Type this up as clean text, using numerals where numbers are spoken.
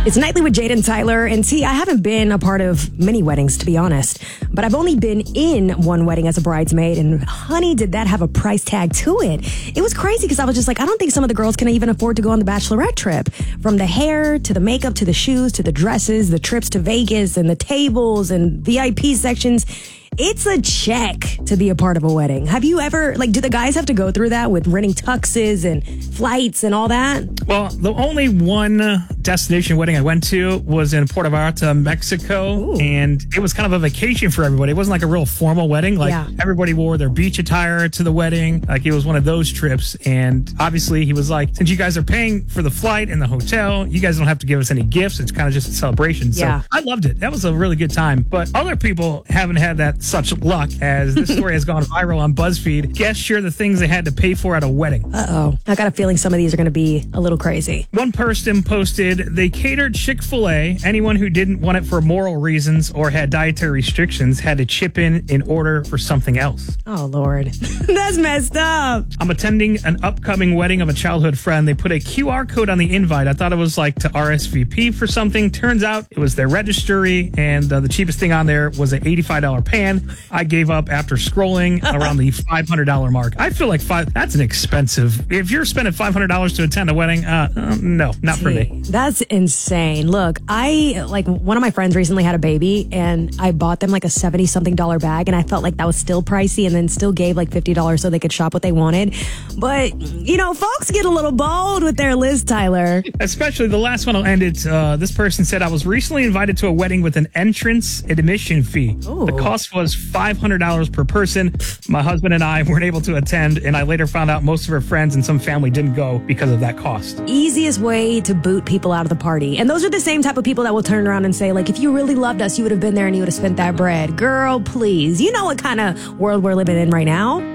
It's Nightly with Jade and Tyler. And see, I haven't been a part of many weddings, to be honest. But I've only been in one wedding as a bridesmaid. And honey, did that have a price tag to it. It was crazy because I was just like, I don't think some of the girls can even afford to go on the bachelorette trip. From the hair to the makeup to the shoes to the dresses, the trips to Vegas and the tables and VIP sections. It's a check to be a part of a wedding. Have you ever, do the guys have to go through that with renting tuxes and flights and all that? Well, the only one destination wedding I went to was in Puerto Vallarta, Mexico. Ooh. And it was kind of a vacation for everybody. It wasn't like a real formal wedding. Everybody wore their beach attire to the wedding. It was one of those trips. And obviously he was like, since you guys are paying for the flight and the hotel, you guys don't have to give us any gifts. It's kind of just a celebration. Yeah. So I loved it. That was a really good time. But other people haven't had that such luck, as this story has gone viral on BuzzFeed. Guess share the things they had to pay for at a wedding. Uh-oh. I got a feeling some of these are going to be a little crazy. One person posted, they catered Chick-fil-A. Anyone who didn't want it for moral reasons or had dietary restrictions had to chip in order for something else. Oh, Lord. That's messed up. I'm attending an upcoming wedding of a childhood friend. They put a QR code on the invite. I thought it was to RSVP for something. Turns out it was their registry, and the cheapest thing on there was an $85 pan. I gave up after scrolling around the $500 mark. I feel like that's an expensive. If you're spending $500 to attend a wedding, no, not for me. That's insane. Look, one of my friends recently had a baby, and I bought them a $70-something bag, and I felt like that was still pricey, and then still gave $50 so they could shop what they wanted. But, folks get a little bold with their list, Tyler. Especially the last one I'll end it. This person said, I was recently invited to a wedding with an entrance admission fee. Ooh. The cost was $500 per person. My husband and I weren't able to attend, and I later found out most of her friends and some family didn't go because of that cost. Easiest way to boot people out of the party. And those are the same type of people that will turn around and say, if you really loved us, you would have been there and you would have spent that bread. Girl, please. You know what kind of world we're living in right now.